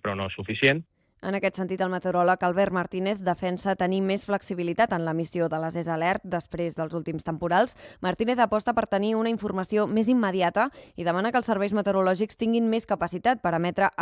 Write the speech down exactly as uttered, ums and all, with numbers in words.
però no suficient. En aquest sentit, el meteoròleg Albert Martínez defensa tenir més flexibilitat en l'emissió de les E S Alert després dels últims temporals. Martínez aposta per tenir una informació més immediata i demana que els serveis meteorològics tinguin més capacitat per emetre